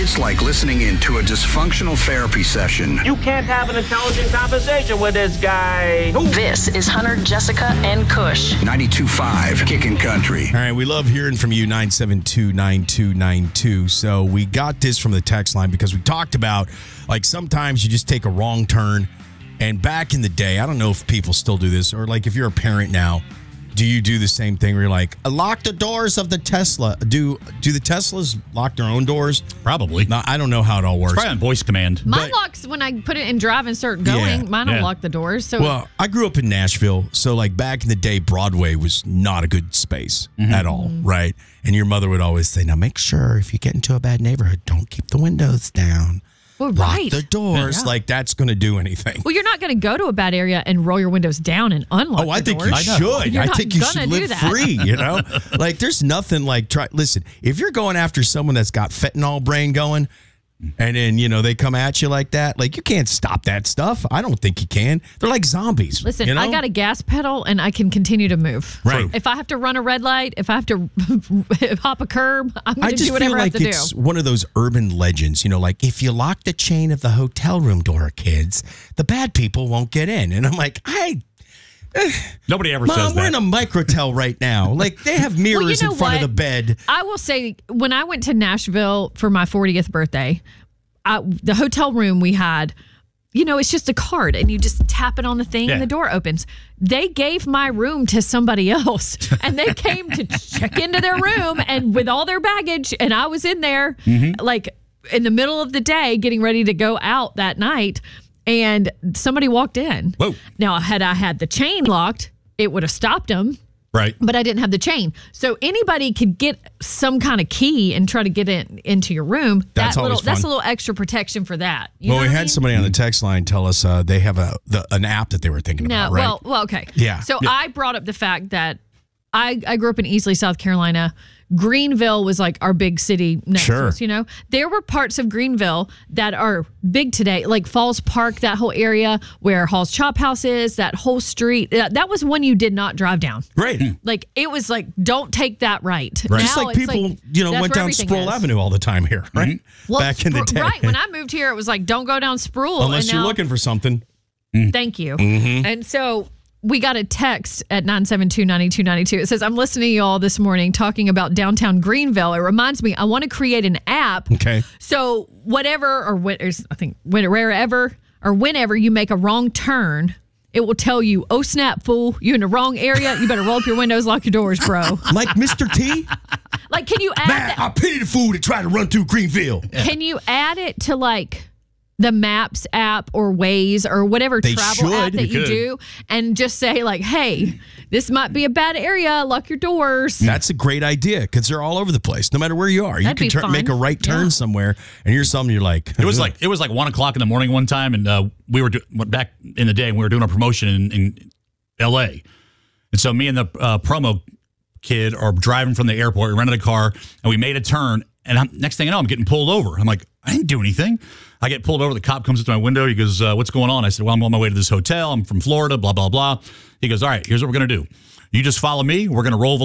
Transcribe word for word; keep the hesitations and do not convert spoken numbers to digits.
It's like listening into a dysfunctional therapy session. You can't have an intelligent conversation with this guy. Ooh. This is Hunter, Jessica, and Kush. ninety-two point five Kickin' Country. All right, we love hearing from you, nine seven two, nine two nine two. So we got this from the text line because we talked about, like, sometimes you just take a wrong turn. And back in the day, I don't know if people still do this, or, like, if you're a parent now, do you do the same thing where you're like, lock the doors of the Tesla? Do do the Teslas lock their own doors? Probably. No, I don't know how it all works. It's probably on voice command. Mine But- locks when I put it in drive and start going. Yeah. Mine don't Yeah. lock the doors. So Well, I grew up in Nashville, so, like, back in the day, Broadway was not a good space Mm-hmm. at all, right? And your mother would always say, now make sure if you get into a bad neighborhood, don't keep the windows down. well, Lock right. the doors. Yeah. Like, that's going to do anything. Well, you're not going to go to a bad area and roll your windows down and unlock Oh, I the think doors. you should. You're I not think you gonna should do live that. free, you know? Like, there's nothing like, try. Listen, if you're going after someone that's got fentanyl brain going, and then, you know, they come at you like that, like, you can't stop that stuff. I don't think you can. They're like zombies. Listen, you know? I got a gas pedal and I can continue to move. Right. If I have to run a red light, if I have to hop a curb, I'm I going to just do whatever feel I have like to it's do. one of those urban legends, you know, like, if you lock the chain of the hotel room door, kids, the bad people won't get in. And I'm like, I... Nobody ever Mom, says we're that. in a microtel right now. Like, they have mirrors know in front what? of the bed. I will say, when I went to Nashville for my fortieth birthday, I, the hotel room we had, you know, it's just a card and you just tap it on the thing Yeah. and the door opens. They gave my room to somebody else and they came to check into their room and with all their baggage. And I was in there Mm-hmm. like in the middle of the day getting ready to go out that night. And somebody walked in. Whoa. Now, had I had the chain locked, it would have stopped them. Right. But I didn't have the chain. So anybody could get some kind of key and try to get in into your room. That's that always little that's a fun. little extra protection for that. You Well, know we what I had mean? somebody on the text line tell us uh, they have a the, an app that they were thinking No, about, right? well, well, okay. Yeah. So Yeah. I brought up the fact that I, I grew up in Easley, South Carolina. Greenville was like our big city next Sure. to us, you know? There were parts of Greenville that are big today, like Falls Park, that whole area where Hall's Chop House is, that whole street. That, that was one you did not drive down. Right. Like, it was like, don't take that right. Right. Just Now like it's people, you know, that's went where down everything Sproul is. Avenue all the time here, right? Well, Back in the Spru- day. Right. When I moved here, it was like, don't go down Sproul. Unless and you're now- looking for something. Thank you. Mm-hmm. And so we got a text at nine seven two, nine two nine two. It says, I'm listening to you all this morning talking about downtown Greenville. It reminds me, I want to create an app. Okay. So whatever, or when, or I think when, wherever or whenever you make a wrong turn, it will tell you, oh, snap, fool, you're in the wrong area. You better roll up your windows, lock your doors, bro. Like Mister T? Like, can you add Man, that? I pity the fool that tried to run through Greenville. Can you add it to like the Maps app or Waze or whatever They travel app should. that You you could. do and just say like, hey, this might be a bad area. Lock your doors. That's a great idea because they're all over the place. No matter where you are, you That'd can be turn, fun. make a right turn Yeah. somewhere, and you're something you're like. It was like it was like one o'clock in the morning one time, and uh, we were do- back in the day. And we were doing a promotion in, in L A, and so me and the uh, promo kid are driving from the airport. We rented a car, and we made a turn. And I'm, next thing I know, I'm getting pulled over. I'm like, I didn't do anything. I get pulled over. The cop comes up to my window. He goes, uh, "What's going on?" I said, "Well, I'm on my way to this hotel. I'm from Florida. Blah blah blah." He goes, "All right, here's what we're gonna do. You just follow me. We're gonna roll the